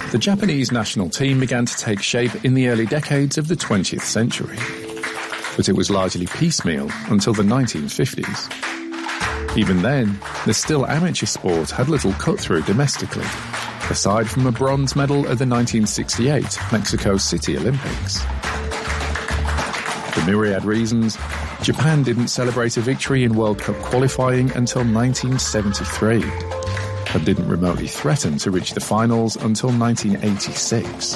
The Japanese national team began to take shape in the early decades of the 20th century, but it was largely piecemeal until the 1950s. Even then, the still amateur sport had little cut-through domestically, aside from a bronze medal at the 1968 Mexico City Olympics. For myriad reasons, Japan didn't celebrate a victory in World Cup qualifying until 1973, but didn't remotely threaten to reach the finals until 1986.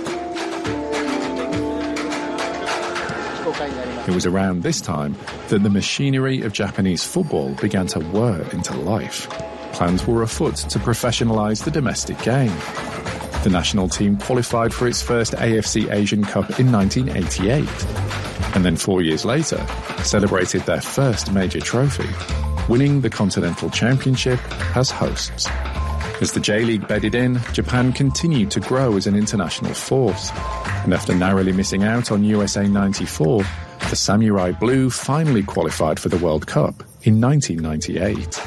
It was around this time that the machinery of Japanese football began to whir into life. Plans were afoot to professionalise the domestic game. The national team qualified for its first AFC Asian Cup in 1988, and then 4 years later celebrated their first major trophy, winning the Continental Championship as hosts. As the J-League bedded in, Japan continued to grow as an international force, and after narrowly missing out on USA 94, the Samurai Blue finally qualified for the World Cup in 1998.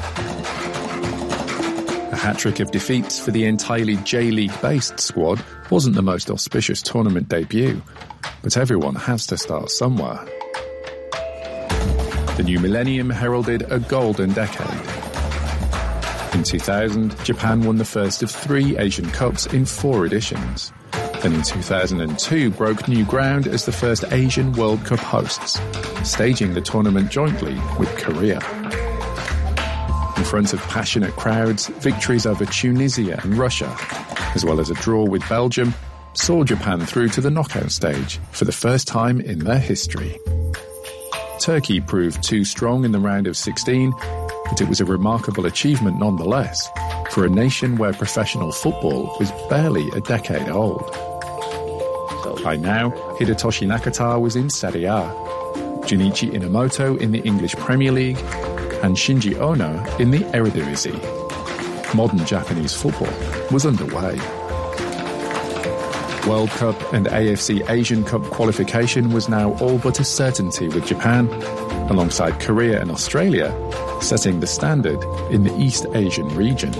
A hat-trick of defeats for the entirely J-League-based squad wasn't the most auspicious tournament debut, but everyone has to start somewhere. The new millennium heralded a golden decade. In 2000, Japan won the first of 3 Asian Cups in 4 editions. Then in 2002 broke new ground as the first Asian World Cup hosts, staging the tournament jointly with Korea. In front of passionate crowds, victories over Tunisia and Russia, as well as a draw with Belgium, saw Japan through to the knockout stage for the first time in their history. Turkey proved too strong in the round of 16, but it was a remarkable achievement nonetheless for a nation where professional football was barely a decade old. By now, Hidetoshi Nakata was in Serie A, Junichi Inamoto in the English Premier League, and Shinji Ono in the Eredivisie. Modern Japanese football was underway. World Cup and AFC Asian Cup qualification was now all but a certainty, with Japan, alongside Korea and Australia, setting the standard in the East Asian region.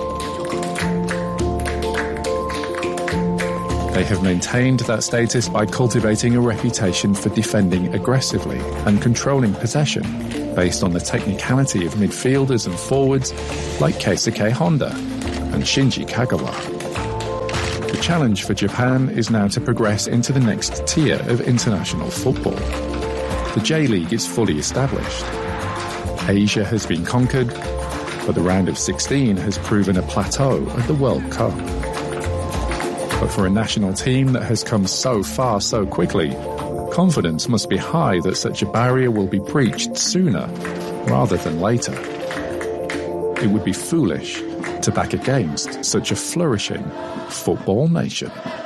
They have maintained that status by cultivating a reputation for defending aggressively and controlling possession based on the technicality of midfielders and forwards like Keisuke Honda and Shinji Kagawa. The challenge for Japan is now to progress into the next tier of international football. The J-League is fully established. Asia has been conquered, but the round of 16 has proven a plateau at the World Cup. But for a national team that has come so far so quickly, confidence must be high that such a barrier will be breached sooner rather than later. It would be foolish to back against such a flourishing football nation.